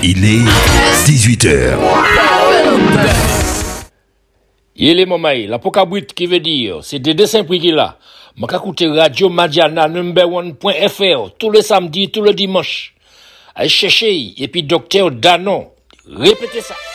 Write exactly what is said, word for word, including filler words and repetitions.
Il est dix-huit heures. Il est momaï, la pokabrit qui veut dire, c'est des dessins prix qu'il a. M'a écouté Radio Madiana number one point f r tous les samedis, tous les dimanches. Allez chercher, et puis docteur Danon. Répétez ça.